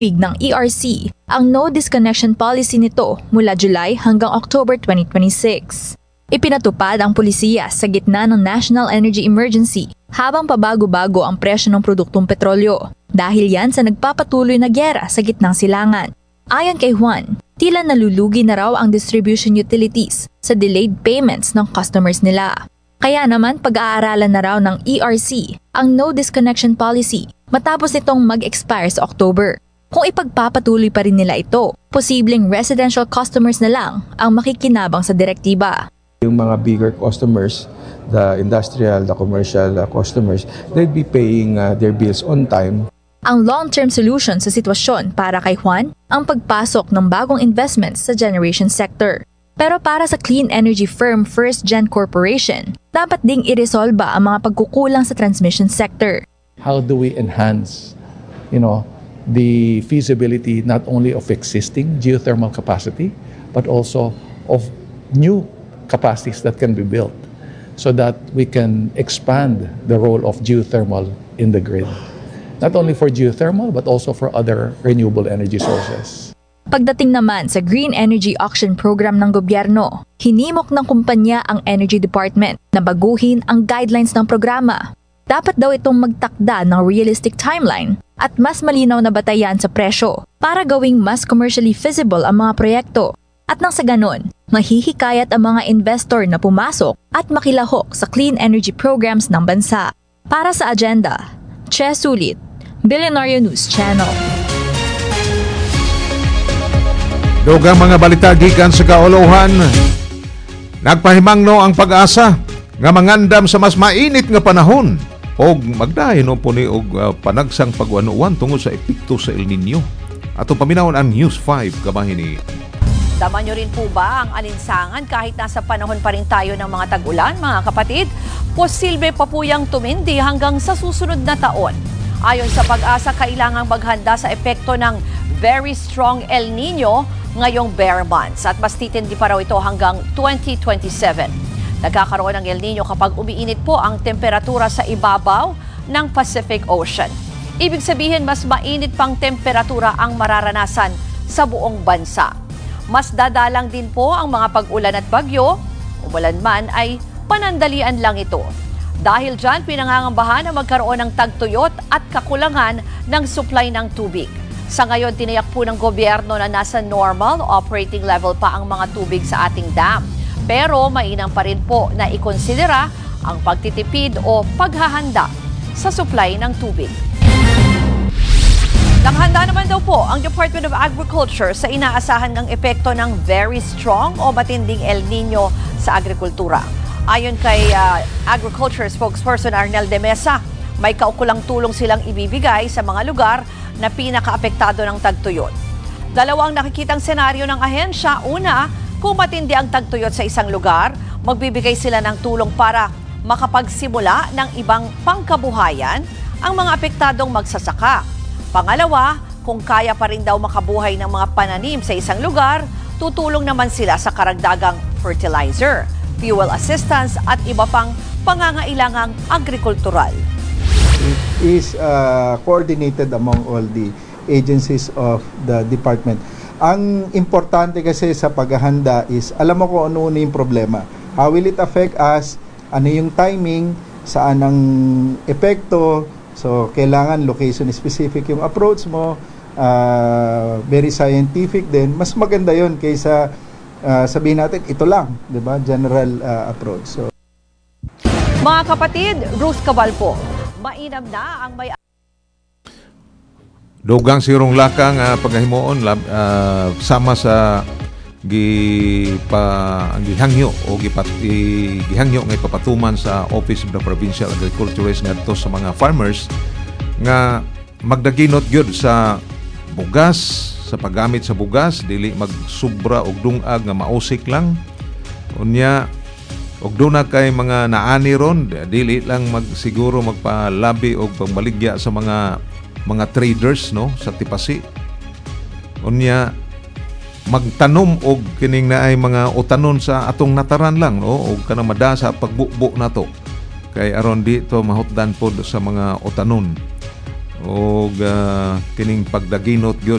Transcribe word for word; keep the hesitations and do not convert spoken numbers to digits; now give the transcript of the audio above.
Big ng E R C ang no disconnection policy nito mula July hanggang October twenty twenty-six. Ipinatupad ang pulisiya sa gitna ng national energy emergency habang pabago-bago ang presyo ng produktong petrolyo dahil yan sa nagpapatuloy na gyera sa gitnang silangan. Ayon kay Juan, tila nalulugi na raw ang distribution utilities sa delayed payments ng customers nila. Kaya naman pag-aaralan na raw ng E R C ang no disconnection policy matapos itong mag-expire sa October. Kung ipagpapatuloy pa rin nila ito, posibleng residential customers na lang ang makikinabang sa direktiba. Yung mga bigger customers, the industrial, the commercial uh, customers, they'll be paying uh, their bills on time. Ang long-term solution sa sitwasyon para kay Juan ang pagpasok ng bagong investments sa generation sector. Pero para sa clean energy firm First Gen Corporation, dapat ding iresolba ang mga pagkukulang sa transmission sector. How do we enhance, you know, the feasibility not only of existing geothermal capacity, but also of new capacities that can be built so that we can expand the role of geothermal in the grid. Not only for geothermal, but also for other renewable energy sources. Pagdating naman sa Green Energy Auction Program ng gobyerno, hinimok ng kumpanya ang Energy Department na baguhin ang guidelines ng programa. Dapat daw itong magtakda ng realistic timeline at mas malinaw na batayan sa presyo para gawing mas commercially feasible ang mga proyekto. At nang sa ganon, mahihikayat ang mga investor na pumasok at makilahok sa clean energy programs ng bansa. Para sa agenda, Che Sulit, Billionaire News Channel. Dugang mga balita gikan sa kauluhan. Nagpahimangno ang pag-asa nga mangandam sa mas mainit nga panahon og magdahin o po ni og uh, panagsang pagwanuan tungod sa epekto sa El Nino. Ato paminawon ang News five kabahin ni. Tama nyo rin po ba ang alinsangan kahit nasa panahon pa rin tayo ng mga tag-ulan, mga kapatid? Posible pa po yang tumindi hanggang sa susunod na taon. Ayon sa Pag-asa, kailangang maghanda sa epekto ng very strong El Nino ngayong bare months at mas titindi pa raw ito hanggang twenty twenty-seven. Nagkakaroon ng El Nino kapag umiinit po ang temperatura sa ibabaw ng Pacific Ocean. Ibig sabihin, mas mainit pang temperatura ang mararanasan sa buong bansa. Mas dadalang din po ang mga pag-ulan at bagyo. Umulan man ay panandalian lang ito. Dahil dyan, pinangangambahan na magkaroon ng tagtuyot at kakulangan ng supply ng tubig. Sa ngayon, tiniyak po ng gobyerno na nasa normal operating level pa ang mga tubig sa ating dam. Pero mainam pa rin po na ikonsidera ang pagtitipid o paghahanda sa supply ng tubig. Naghanda naman daw po ang Department of Agriculture sa inaasahan ng epekto ng very strong o matinding El Nino sa agrikultura. Ayon kay uh, Agriculture spokesperson Arnel de Mesa, may kaukulang tulong silang ibibigay sa mga lugar na pinakaapektado ng tagtuyot. Dalawang nakikitang senaryo ng ahensya. Una, kung matindi ang tagtuyot sa isang lugar, magbibigay sila ng tulong para makapagsimula ng ibang pangkabuhayan ang mga apektadong magsasaka. Pangalawa, kung kaya pa rin daw makabuhay ng mga pananim sa isang lugar, tutulong naman sila sa karagdagang fertilizer, fuel assistance at iba pang pangangailangang agrikultural. It is uh, coordinated among all the agencies of the department. Ang importante kasi sa paghahanda is, alam mo kung ano yung problema. How will it affect us? Ano yung timing? Saan ang epekto? So, kailangan location specific yung approach mo. Uh, very scientific din. Mas maganda yon kaysa uh, sabihin natin, ito lang. Diba? General uh, approach. So, mga kapatid, Ruth Cabal po. Mainam na ang may... Dugang sirong lakang uh, pagahimoon lab, uh, sama sa gi pa gihangyo o gipat gihangyo nga ipapatuman sa Office of the Provincial Agriculturist ngadto sa mga farmers nga magdaginot gyud sa bugas, sa paggamit sa bugas, dili magsubra og dungag nga mausik lang. Unya og duna kay mga naani ron, dili lang magsiguro magpalabi og pagbaligya sa mga mga traders no sa tipasi. Unya magtanom og kining naay mga utanon sa atong nataran lang no og kanang mada sa pagbukbo nato kay aron di to mahutdan pod sa mga utanon og uh, kining pagdaginot gyud